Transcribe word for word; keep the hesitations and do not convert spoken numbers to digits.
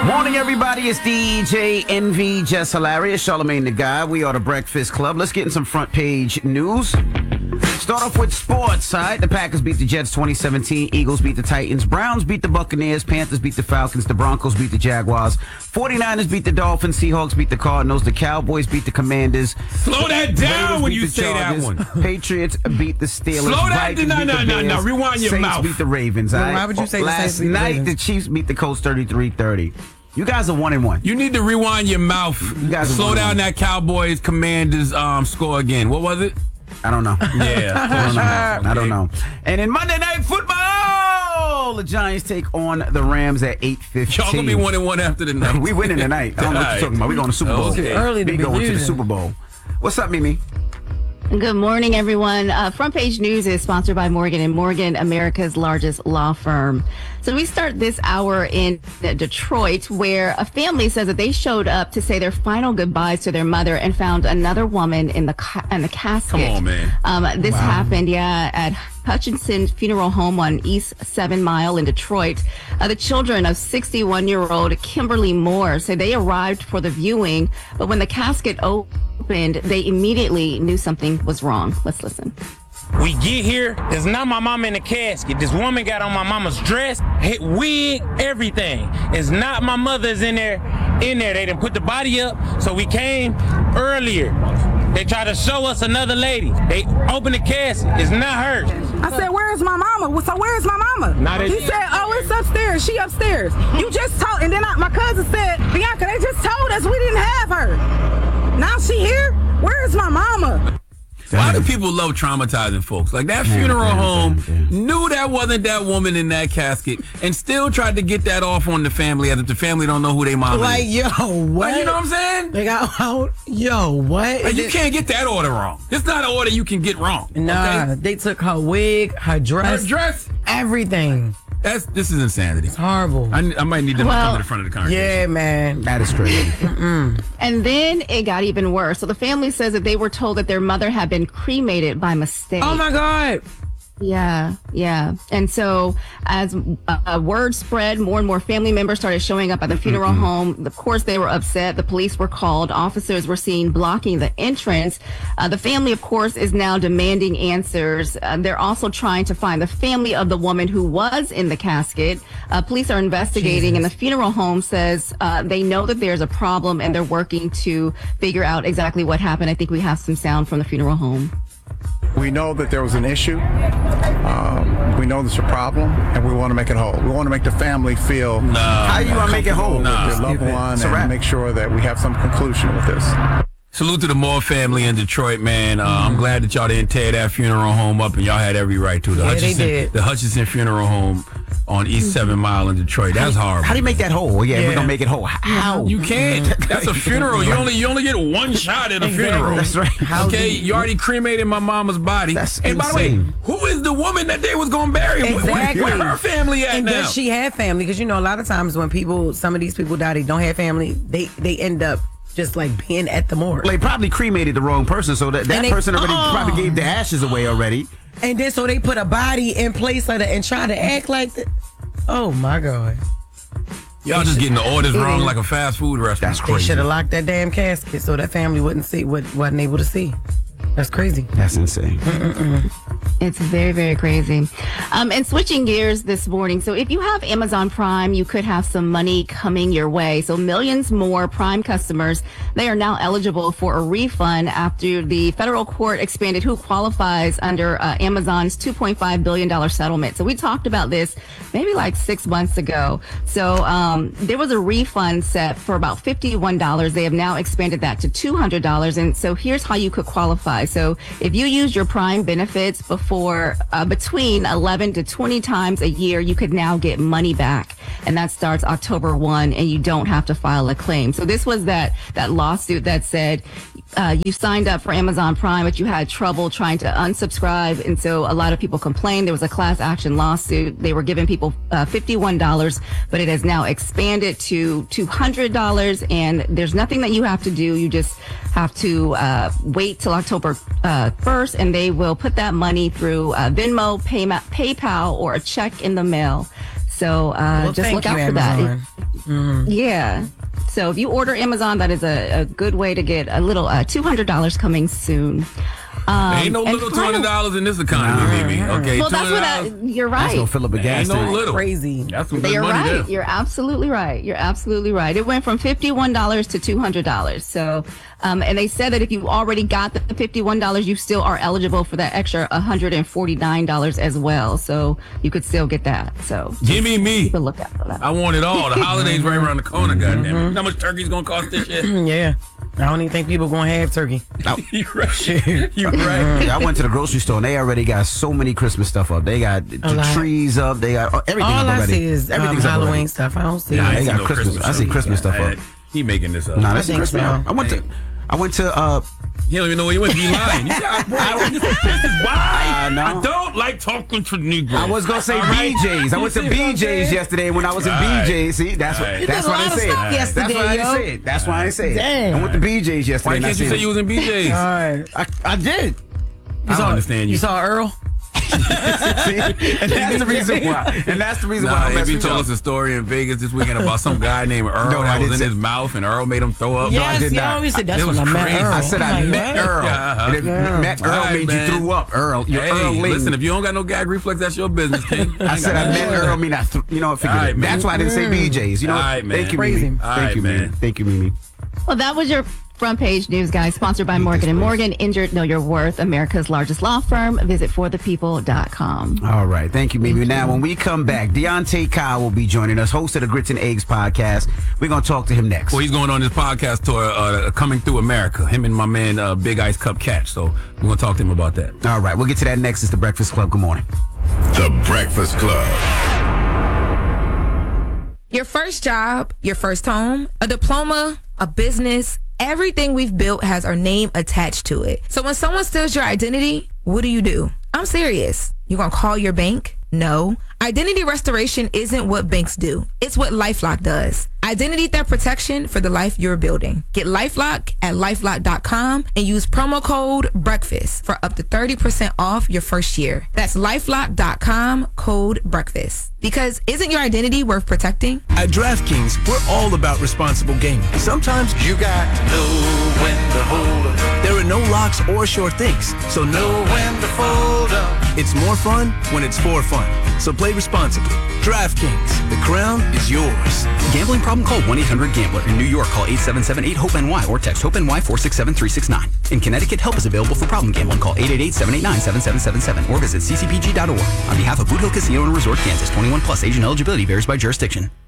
Morning, everybody. It's D J Envy, Jess Hilarious, Charlamagne the Guy. We are the Breakfast Club. Let's get in some front page news. Start off with sports, all right? The Packers beat the Jets twenty seventeen. Eagles beat the Titans. Browns beat the Buccaneers. Panthers beat the Falcons. The Broncos beat the Jaguars. forty-niners beat the Dolphins. Seahawks beat the Cardinals. The Cowboys beat the Commanders. Slow that down Raiders when beat you the say Chargers. that one. Patriots beat the Steelers. Slow that Vikings down. beat No, the no, no, Bears. no. Rewind your Saints mouth. beat the Ravens, all Well, right? why would you say the Last Saints beat the night, Ravens? the Chiefs beat the Colts thirty-three thirty. You guys are one and one. You need to rewind your mouth. You guys are Slow one down one. that Cowboys Commanders um, score again. What was it? I don't know. Yeah. I don't know. I don't Okay. know. And in Monday Night Football, the Giants take on the Rams at eight fifteen. Y'all gonna be one and one after the night. We winning tonight. I don't know what you're talking about. We going to Super Bowl. Okay. Early to we be going to the losing. Super Bowl. What's up, Mimi? Good morning, everyone. Uh, Front Page News is sponsored by Morgan and Morgan, America's largest law firm. So we start this hour in Detroit, where a family says that they showed up to say their final goodbyes to their mother and found another woman in the ca- in the casket. Come on, man. Um, this happened, yeah, at Hutchinson Funeral Home on East Seven Mile in Detroit. Uh, the children of sixty-one-year-old Kimberly Moore say they arrived for the viewing, but when the casket opened, they immediately knew something was wrong. Let's listen. We get here, there's not my mama in the casket. This woman got on my mama's dress, hit wig, everything. It's not my mother's in there. In there, they didn't put the body up, so we came earlier. They tried to show us another lady. They opened the casket. It's not her. I said, where's my mama? So where's my mama? Not he it- said, oh, it's upstairs. She upstairs. You just told, and then I, my cousin said, Bianca, they just told us we didn't have her. Now she here? Where's my mama? Why do people love traumatizing folks? Like that funeral home knew that wasn't that woman in that casket and still tried to get that off on the family as if the family don't know who they mom Like, is. yo, what? Like, you know what I'm saying? They got out. Yo, what? Like, you can't get that order wrong. It's not an order you can get wrong. Nah, okay? they took her wig, her dress, Her dress. everything. That's this is insanity. It's horrible. I, I might need to Well, come to the front of the congregation. Yeah, man. That is crazy. And then it got even worse. So the family says that they were told that their mother had been cremated by mistake. Oh my God. Yeah, yeah. And so as uh, word spread, more and more family members started showing up at the funeral home. Of course, they were upset. The police were called. Officers were seen blocking the entrance. Uh, the family, of course, is now demanding answers. Uh, they're also trying to find the family of the woman who was in the casket. Uh, police are investigating, and the funeral home says uh, they know that there's a problem, and they're working to figure out exactly what happened. I think we have some sound from the funeral home. We know that there was an issue. Um, we know there's a problem, and we want to make it whole. We want to make the family feel No. How you going to make it whole? with their loved Stupid. one It's a wrap. and make sure that we have some conclusion with this. Salute to the Moore family in Detroit, man. Uh, I'm glad that y'all didn't tear that funeral home up, and y'all had every right to. The Yeah, they Hutchinson, did. the Hutchinson Funeral Home on East Seven Mile in Detroit. That's horrible. How do you make that whole? Yeah, we're Yeah. going to make it whole. How? You can't. That's a funeral. You only you only get one shot at a funeral. That's right. How Okay, do you- you already cremated my mama's body. That's and by the way, insane. who is the woman that they was gonna bury? Where- Exactly. Where, where her family at And now? does she have family? Because you know, a lot of times when people, some of these people die, they don't have family. They they end up just like being at the morgue. They probably cremated the wrong person, so that, that And they- person already Oh. probably gave the ashes away already. And then so they put a body in place of it and try to act like that. Oh my God. Y'all just getting the orders wrong like a fast food restaurant. That's They crazy. should have locked that damn casket so that family wouldn't see what wasn't able to see. That's crazy. That's insane. It's very, very crazy. Um, and switching gears this morning. So if you have Amazon Prime, you could have some money coming your way. So millions more Prime customers, they are now eligible for a refund after the federal court expanded who qualifies under uh, Amazon's two point five billion dollars settlement. So we talked about this maybe like six months ago. So um, there was a refund set for about fifty-one dollars. They have now expanded that to two hundred dollars. And so here's how you could qualify. So if you use your Prime benefits before uh, between eleven to twenty times a year, you could now get money back. And that starts October first, and you don't have to file a claim. So this was that that lawsuit that said uh, you signed up for Amazon Prime, but you had trouble trying to unsubscribe. And so a lot of people complained. There was a class action lawsuit. They were giving people uh, fifty-one dollars, but it has now expanded to two hundred dollars. And there's nothing that you have to do. You just have to uh, wait till October uh, first, and they will put that money through uh, Venmo, Payma- PayPal, or a check in the mail. So uh, Well, just thank look out you, for that. Amazon. It- Yeah. So if you order Amazon, that is a, a good way to get a little uh, two hundred dollars coming soon. Um, Ain't no and little two final- hundred dollars in this economy, Mimi. Okay, Well, that's what I, two hundred dollars. you're That's right. no fill up a gas Ain't no tank. little. Crazy. That's some good You're money right. there. You're absolutely right. You're absolutely right. It went from fifty-one dollars to two hundred dollars. So, um, and they said that if you already got the fifty-one dollars, you still are eligible for that extra one hundred forty-nine dollars as well. So you could still get that. So Give me me. keep a lookout for that. I want it all. The holidays right around the corner, goddamn. You know how much turkey's gonna cost this shit? Yeah. I don't even think people going to have turkey. You right. You right. I went to the grocery store and they already got so many Christmas stuff up. They got the lot. trees up. They got everything All up I already. see is um, Everything's up Halloween already. stuff. I don't see Nah, I it. They ain't got seen no Christmas- I see up. Christmas stuff I- up. He making this up. Nah, that's think Christmas. so. I went to. I went to. uh He don't even know where he went. He lying. You got, I, this, this is why I know. I don't like talking to Negroes. I was gonna say All right? B J's. I went to You see what I'm B J's saying? yesterday when I was in Right. B J's. See, that's what. Right. That's did a why I lot of said. stuff That's yesterday, why I yo. said. That's why I said. Damn. I went to B J's yesterday. Why and I can't you seen say you was in B J's? All right. I, I did. I don't understand you. You saw Earl? See? And that's the reason why. And that's the reason why Nah, I'm if messing he with told y'all. us a story in Vegas this weekend about some guy named Earl No, I that was didn't in say- his mouth and Earl made him throw up. I Yes, did you not. always said that's It when was I met crazy. Earl. I said I I'm like, met what? Earl. Yeah, uh-huh. And if Yeah. met Earl All right, made man. you threw up. Earl, you're Hey, Earl Ling. listen, if you don't got no gag reflex, that's your business, King. I said I met Earl. mean I, th- you know, forget All right, it. man. That's why I didn't say B J's. You know, All what? right, man. Thank you, Crazy. Mimi. All Thank right, you, Mimi. man. Thank you, Mimi. Well, that was your front page news, guys. Sponsored by Morgan and Morgan. Injured, know your worth. America's largest law firm. Visit for the people dot com. All right. Thank you, Mimi. Now, when we come back, Deontay Kyle will be joining us, host of the Grits and Eggs podcast. We're going to talk to him next. Well, he's going on this podcast tour, uh, Coming Through America. Him and my man, uh, Big Ice Cup Catch. So we're going to talk to him about that. All right. We'll get to that next. It's The Breakfast Club. Good morning. The Breakfast Club. Your first job, your first home, a diploma, a business, everything we've built has our name attached to it. So when someone steals your identity, what do you do? I'm serious. You gonna call your bank? No. Identity restoration isn't what banks do. It's what LifeLock does. Identity theft protection for the life you're building. Get LifeLock at lifelock dot com and use promo code BREAKFAST for up to thirty percent off your first year. That's lifelock dot com, code BREAKFAST. Because isn't your identity worth protecting? At DraftKings, we're all about responsible gaming. Sometimes you got to know when to hold up. There are no locks or sure things, so know when to fold up. It's more fun when it's for fun. So play responsibly. DraftKings, the crown is yours. Gambling problem? Call one eight hundred gambler. In New York, call eight seven seven eight hope N Y or text HOPE-NY four six seven three six nine. In Connecticut, help is available for problem gambling. Call eight eight eight seven eight nine seven seven seven seven or visit c c p g dot org. On behalf of Boot Hill Casino and Resort, Kansas, twenty-one plus, age and eligibility varies by jurisdiction.